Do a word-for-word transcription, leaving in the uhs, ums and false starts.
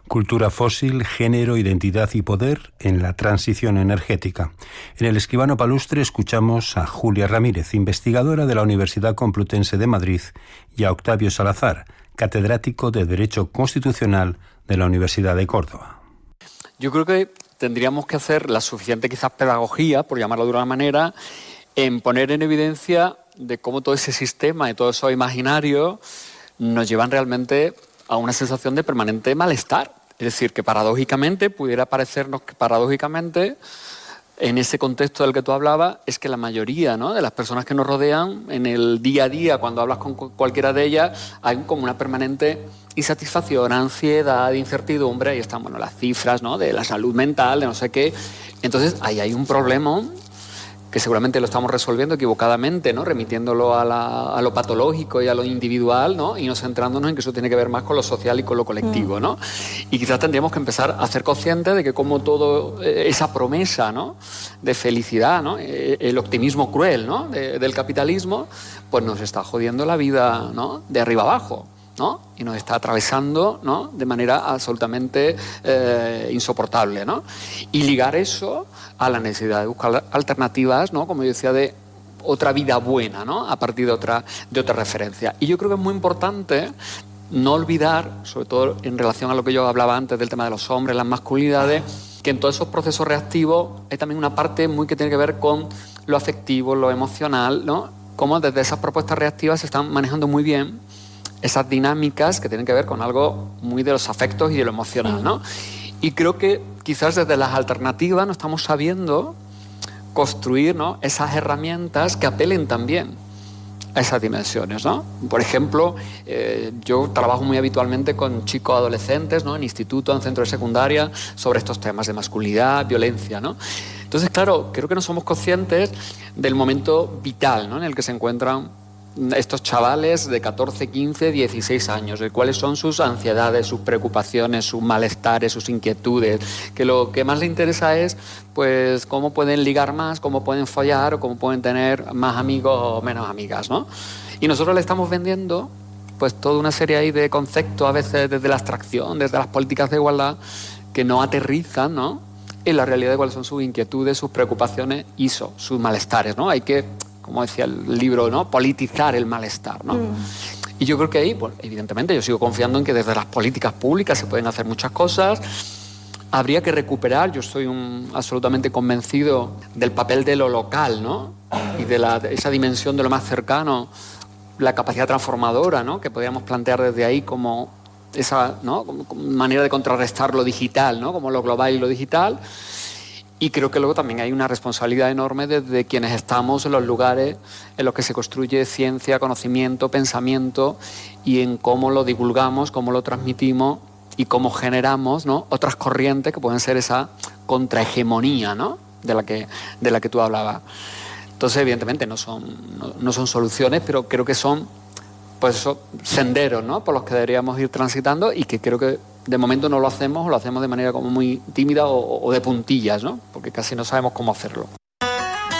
Cultura fósil, género, identidad y poder en la transición energética. En El Escribano Palustre escuchamos a Julia Ramírez, investigadora de la Universidad Complutense de Madrid, y a Octavio Salazar, catedrático de Derecho Constitucional de la Universidad de Córdoba. Yo creo que tendríamos que hacer la suficiente quizás pedagogía, por llamarlo de una manera, en poner en evidencia de cómo todo ese sistema y todo eso imaginario nos llevan realmente a una sensación de permanente malestar. Es decir, que paradójicamente, pudiera parecernos que paradójicamente, en ese contexto del que tú hablabas, es que la mayoría, ¿no?, de las personas que nos rodean, en el día a día, cuando hablas con cualquiera de ellas, hay como una permanente insatisfacción, ansiedad, incertidumbre. Ahí están, bueno, las cifras, ¿no?, de la salud mental, de no sé qué. Entonces, ahí hay un problema que seguramente lo estamos resolviendo equivocadamente, ¿no?, remitiéndolo a, la, a lo patológico y a lo individual, ¿no?, y no centrándonos en que eso tiene que ver más con lo social y con lo colectivo, ¿no? Y quizás tendríamos que empezar a ser conscientes de que como todo esa promesa, ¿no?, de felicidad, ¿no?, el optimismo cruel, ¿no?, de, del capitalismo, pues nos está jodiendo la vida, ¿no?, de arriba abajo, ¿no?, y nos está atravesando, ¿no?, de manera absolutamente eh, insoportable, ¿no? Y ligar eso a la necesidad de buscar alternativas, ¿no?, como yo decía, de otra vida buena, ¿no?, a partir de otra, de otra referencia. Y yo creo que es muy importante no olvidar, sobre todo en relación a lo que yo hablaba antes del tema de los hombres, las masculinidades, que en todos esos procesos reactivos hay también una parte muy que tiene que ver con lo afectivo, lo emocional, ¿no? Cómo desde esas propuestas reactivas se están manejando muy bien esas dinámicas que tienen que ver con algo muy de los afectos y de lo emocional, ¿no? Y creo que quizás desde las alternativas no estamos sabiendo construir, ¿no?, esas herramientas que apelen también a esas dimensiones, ¿no? Por ejemplo, eh, yo trabajo muy habitualmente con chicos adolescentes, ¿no?, en instituto, en centro de secundaria, sobre estos temas de masculinidad, violencia, ¿no? Entonces, claro, creo que no somos conscientes del momento vital, ¿no?, en el que se encuentran estos chavales de catorce, quince, dieciséis años, de cuáles son sus ansiedades, sus preocupaciones, sus malestares, sus inquietudes, que lo que más les interesa es pues cómo pueden ligar más, cómo pueden follar o cómo pueden tener más amigos o menos amigas, ¿no? Y nosotros le estamos vendiendo pues toda una serie ahí de conceptos, a veces desde la abstracción, desde las políticas de igualdad, que no aterrizan, ¿no?, en la realidad de cuáles son sus inquietudes, sus preocupaciones y eso, sus malestares, ¿no? Hay que, como decía el libro, ¿no?, politizar el malestar, ¿no? Mm. Y yo creo que ahí, pues, evidentemente, yo sigo confiando en que desde las políticas públicas se pueden hacer muchas cosas. Habría que recuperar, yo estoy un, absolutamente convencido del papel de lo local, ¿no?, y de, la, de esa dimensión de lo más cercano, la capacidad transformadora, ¿no?, que podríamos plantear desde ahí como esa, ¿no?, como, como manera de contrarrestar lo digital, ¿no?, como lo global y lo digital. Y creo que luego también hay una responsabilidad enorme desde quienes estamos en los lugares en los que se construye ciencia, conocimiento, pensamiento, y en cómo lo divulgamos, cómo lo transmitimos y cómo generamos, ¿no?, otras corrientes que pueden ser esa contrahegemonía, ¿no?, de la que, de la que tú hablabas. Entonces, evidentemente, no son, no, no son soluciones, pero creo que son pues esos senderos, ¿no?, por los que deberíamos ir transitando, y que creo que de momento no lo hacemos, o lo hacemos de manera como muy tímida o, o de puntillas, ¿no?, porque casi no sabemos cómo hacerlo.